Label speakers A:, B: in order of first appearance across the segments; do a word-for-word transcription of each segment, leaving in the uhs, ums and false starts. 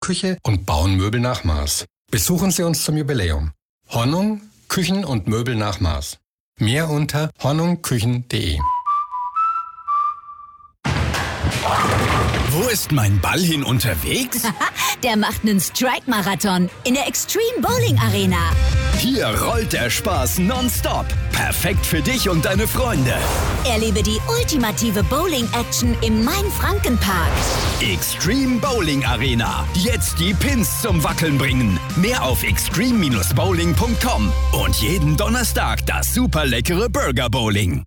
A: Traumküche und bauen Möbel nach Maß. Besuchen Sie uns zum Jubiläum. Hornung, Küchen und Möbel nach Maß. Mehr unter hornungküchen punkt de.
B: Wo ist mein Ball hin unterwegs?
C: Der macht einen Strike-Marathon in der Extreme Bowling Arena.
B: Hier rollt der Spaß nonstop. Perfekt für dich und deine Freunde.
C: Erlebe die ultimative Bowling-Action im Main-Franken-Park.
B: Extreme Bowling Arena. Jetzt die Pins zum Wackeln bringen. Mehr auf extreme Bindestrich bowling punkt com. Und jeden Donnerstag das super leckere Burger Bowling.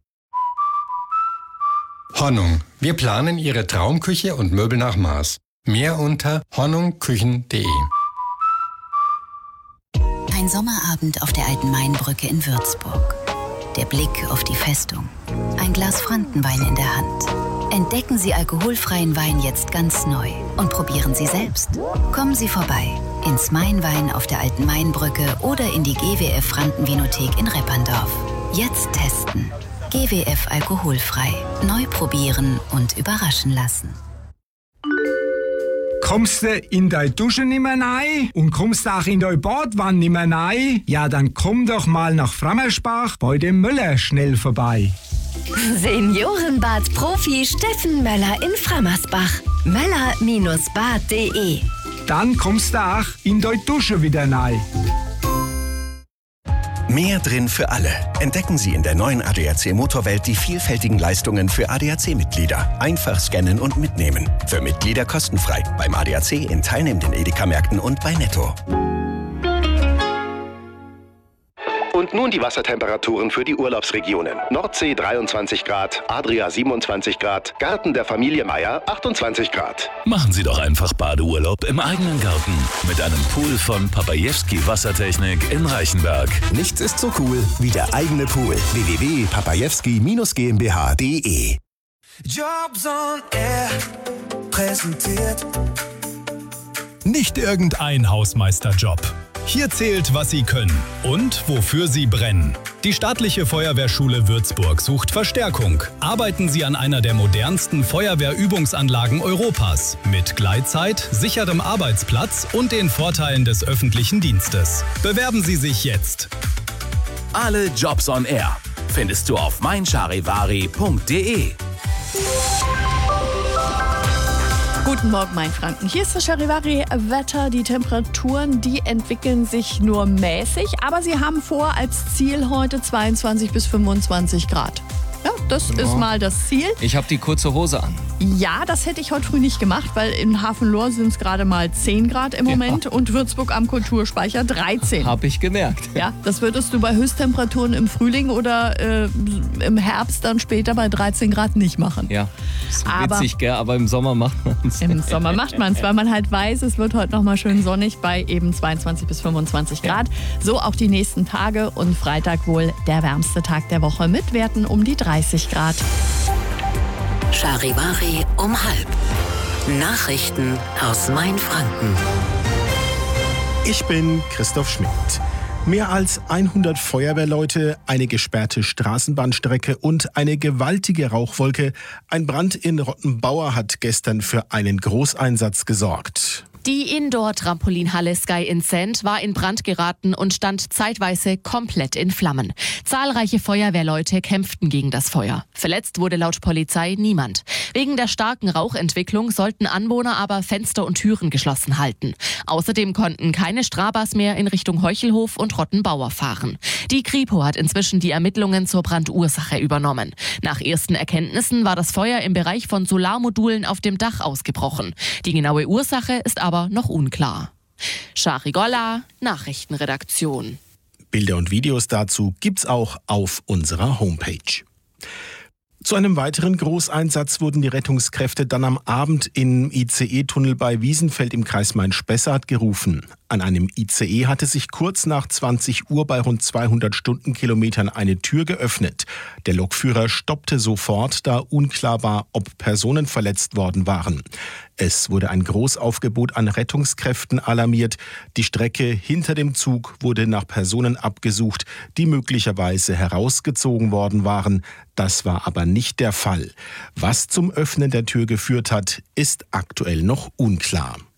A: Hornung. Wir planen Ihre Traumküche und Möbel nach Maß. Mehr unter hornungküchen punkt de.
C: Ein Sommerabend auf der alten Mainbrücke in Würzburg. Der Blick auf die Festung. Ein Glas Frankenwein in der Hand. Entdecken Sie alkoholfreien Wein jetzt ganz neu und probieren Sie selbst. Kommen Sie vorbei ins Mainwein auf der alten Mainbrücke oder in die G W F Frankenvinothek in Repperndorf. Jetzt testen. G W F alkoholfrei. Neu probieren und überraschen lassen.
D: Kommst du in deine Dusche nimmer rein und kommst auch in deine Badwanne nimmer rein? Ja, dann komm doch mal nach Frammersbach bei dem Möller schnell vorbei.
E: Seniorenbad-Profi Steffen Möller in Frammersbach. Möller Bindestrich bad punkt de.
D: Dann kommst du auch in deine Dusche wieder rein.
F: Mehr drin für alle. Entdecken Sie in der neuen A D A C Motorwelt die vielfältigen Leistungen für A D A C-Mitglieder. Einfach scannen und mitnehmen. Für Mitglieder kostenfrei. Beim A D A C in teilnehmenden Edeka-Märkten und bei Netto.
G: Und nun die Wassertemperaturen für die Urlaubsregionen. Nordsee dreiundzwanzig Grad, Adria siebenundzwanzig Grad, Garten der Familie Meier achtundzwanzig Grad.
H: Machen Sie doch einfach Badeurlaub im eigenen Garten mit einem Pool von Papajewski Wassertechnik in Reichenberg.
F: Nichts ist so cool wie der eigene Pool. w w w punkt papajewski Bindestrich gmbh punkt de.
I: Jobs on Air präsentiert.
J: Nicht irgendein Hausmeisterjob. Hier zählt, was Sie können und wofür Sie brennen. Die staatliche Feuerwehrschule Würzburg sucht Verstärkung. Arbeiten Sie an einer der modernsten Feuerwehrübungsanlagen Europas mit Gleitzeit, sicherem Arbeitsplatz und den Vorteilen des öffentlichen Dienstes. Bewerben Sie sich jetzt.
K: Alle Jobs on Air findest du auf mein charivari punkt de.
L: Guten Morgen, mein Franken. Hier ist das Charivari-Wetter. Die Temperaturen, die entwickeln sich nur mäßig, aber sie haben vor als Ziel heute zweiundzwanzig bis fünfundzwanzig Grad. Ja, das ja. ist mal das Ziel.
M: Ich habe die kurze Hose an.
L: Ja, das hätte ich heute früh nicht gemacht, weil in Hafenlohr sind es gerade mal zehn Grad im Moment ja. und Würzburg am Kulturspeicher dreizehn.
M: Habe ich gemerkt.
L: Ja, das würdest du bei Höchsttemperaturen im Frühling oder äh, im Herbst dann später bei dreizehn Grad nicht machen.
M: Ja, ist witzig, gell? Aber im Sommer macht man es.
L: Im Sommer macht man es, weil man halt weiß, es wird heute noch mal schön sonnig bei eben zweiundzwanzig bis fünfundzwanzig Grad. Ja. So auch die nächsten Tage und Freitag wohl der wärmste Tag der Woche mit Werten um die dreißig Grad.
C: Charivari um halb. Nachrichten aus Mainfranken.
N: Ich bin Christoph Schmidt. Mehr als hundert Feuerwehrleute, eine gesperrte Straßenbahnstrecke und eine gewaltige Rauchwolke. Ein Brand in Rottenbauer hat gestern für einen Großeinsatz gesorgt.
O: Die Indoor-Trampolinhalle Sky Incent war in Brand geraten und stand zeitweise komplett in Flammen. Zahlreiche Feuerwehrleute kämpften gegen das Feuer. Verletzt wurde laut Polizei niemand. Wegen der starken Rauchentwicklung sollten Anwohner aber Fenster und Türen geschlossen halten. Außerdem konnten keine Strabas mehr in Richtung Heuchelhof und Rottenbauer fahren. Die Kripo hat inzwischen die Ermittlungen zur Brandursache übernommen. Nach ersten Erkenntnissen war das Feuer im Bereich von Solarmodulen auf dem Dach ausgebrochen. Die genaue Ursache ist aber aber noch unklar. Charigolla, Nachrichtenredaktion.
N: Bilder und Videos dazu gibt's auch auf unserer Homepage. Zu einem weiteren Großeinsatz wurden die Rettungskräfte dann am Abend im I C E-Tunnel bei Wiesenfeld im Kreis Main-Spessart gerufen. An einem I C E hatte sich kurz nach zwanzig Uhr bei rund zweihundert Stundenkilometern eine Tür geöffnet. Der Lokführer stoppte sofort, da unklar war, ob Personen verletzt worden waren. Es wurde ein Großaufgebot an Rettungskräften alarmiert. Die Strecke hinter dem Zug wurde nach Personen abgesucht, die möglicherweise herausgezogen worden waren. Das war aber nicht der Fall. Was zum Öffnen der Tür geführt hat, ist aktuell noch unklar.